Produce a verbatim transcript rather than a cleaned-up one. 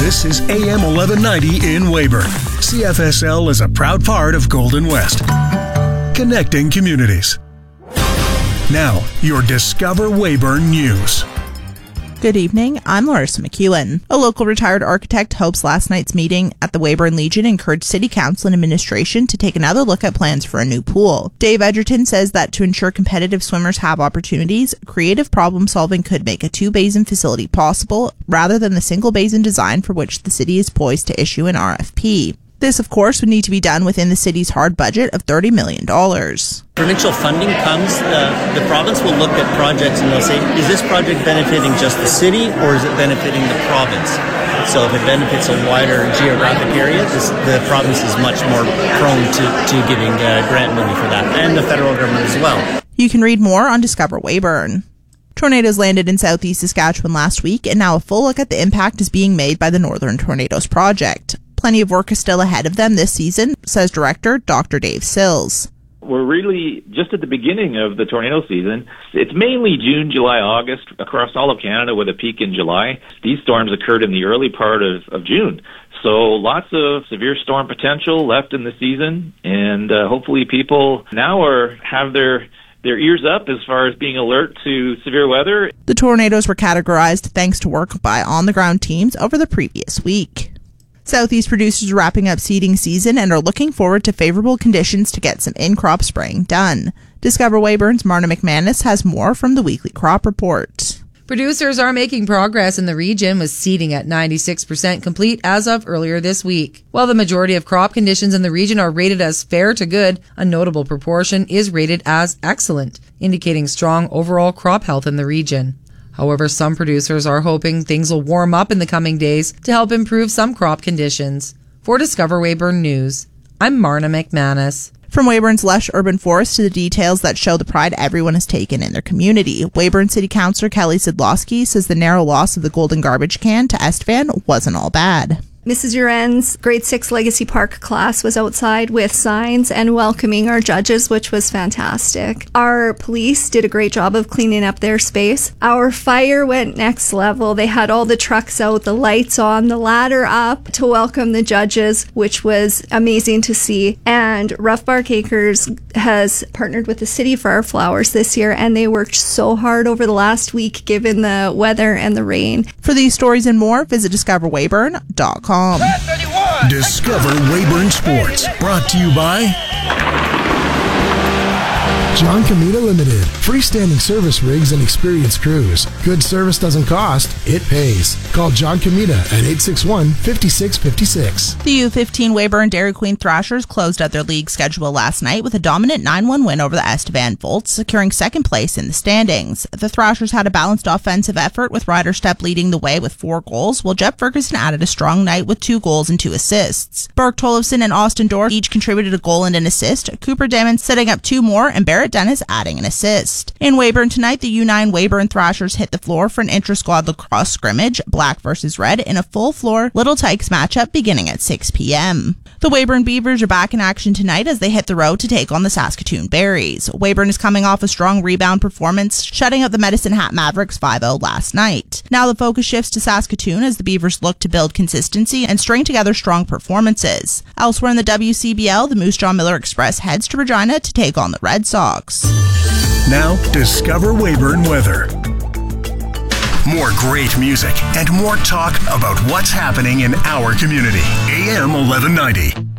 This is A M eleven ninety in Weyburn. C F S L is a proud part of Golden West, connecting communities. Now, your Discover Weyburn News. Good evening, I'm Larissa McEwen. A local retired architect hopes last night's meeting at the Weyburn Legion encouraged City Council and administration to take another look at plans for a new pool. Dave Edgerton says that to ensure competitive swimmers have opportunities, creative problem solving could make a two-basin facility possible, rather than the single-basin design for which the city is poised to issue an R F P. This, of course, would need to be done within the city's hard budget of thirty million dollars. Provincial funding comes, uh, the province will look at projects and they'll say, is this project benefiting just the city or is it benefiting the province? So if it benefits a wider geographic area, this, the province is much more prone to, to giving uh, grant money for that, and the federal government as well. You can read more on Discover Weyburn. Tornadoes landed in southeast Saskatchewan last week, and now a full look at the impact is being made by the Northern Tornadoes Project. Plenty of work is still ahead of them this season, says Director Doctor Dave Sills. We're really just at the beginning of the tornado season. It's mainly June, July, August across all of Canada with a peak in July. These storms occurred in the early part of, of June. So lots of severe storm potential left in the season, and uh, hopefully people now are have their their ears up as far as being alert to severe weather. The tornadoes were categorized thanks to work by on-the-ground teams over the previous week. Southeast producers are wrapping up seeding season and are looking forward to favorable conditions to get some in-crop spraying done. Discover Weyburn's Marna McManus has more from the weekly crop report. Producers are making progress in the region, with seeding at ninety-six percent complete as of earlier this week. While the majority of crop conditions in the region are rated as fair to good, a notable proportion is rated as excellent, indicating strong overall crop health in the region. However, some producers are hoping things will warm up in the coming days to help improve some crop conditions. For Discover Weyburn News, I'm Marna McManus. From Weyburn's lush urban forest to the details that show the pride everyone has taken in their community, Weyburn City Councillor Kelly Sidlowski says the narrow loss of the golden garbage can to Estevan wasn't all bad. Missus Uren's grade six Legacy Park class was outside with signs and welcoming our judges, which was fantastic. Our police did a great job of cleaning up their space. Our fire went next level. They had all the trucks out, the lights on, the ladder up to welcome the judges, which was amazing to see. And Rough Bark Acres has partnered with the city for our flowers this year, and they worked so hard over the last week given the weather and the rain. For these stories and more, visit discover weyburn dot com. Discover Weyburn Sports, brought to you by John Comita Limited. Freestanding service rigs and experienced crews. Good service doesn't cost, it pays. Call John Comita at eight six one, five six five six. The U fifteen Weyburn Dairy Queen Thrashers closed out their league schedule last night with a dominant nine one win over the Estevan Volts, securing second place in the standings. The Thrashers had a balanced offensive effort, with Ryder Stepp leading the way with four goals, while Jeff Ferguson added a strong night with two goals and two assists. Burke Tollefson and Austin Dorr each contributed a goal and an assist, Cooper Damon setting up two more, and Barrett Dennis adding an assist. In Weyburn tonight, the U nine Weyburn Thrashers hit the floor for an intra-squad lacrosse scrimmage, black versus red, in a full-floor Little Tykes matchup beginning at six p.m. The Weyburn Beavers are back in action tonight as they hit the road to take on the Saskatoon Berries. Weyburn is coming off a strong rebound performance, shutting out the Medicine Hat Mavericks five oh last night. Now the focus shifts to Saskatoon as the Beavers look to build consistency and string together strong performances. Elsewhere in the W C B L, the Moose Jaw Miller Express heads to Regina to take on the Red Sox. Now, Discover Weyburn Weather. More great music and more talk about what's happening in our community. A M eleven ninety.